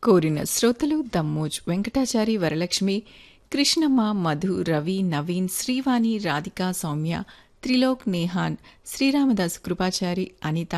కోరిన శ్రోతలు దమ్మోజ్ వెంకటాచారి, వరలక్ష్మి, కృష్ణమ్మ, మధు, రవి, నవీన్, శ్రీవాణి, రాధిక, సౌమ్య, త్రిలోక్, నేహాన్, శ్రీరామదాసు కృపాచారి, అనిత,